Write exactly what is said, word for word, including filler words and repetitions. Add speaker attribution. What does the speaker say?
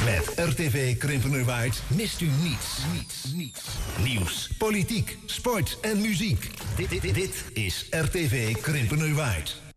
Speaker 1: Met R T V Krimpenerwaard mist u niets. Niets, niets. Nieuws, politiek, sport en muziek. Dit, dit, dit is R T V Krimpenerwaard.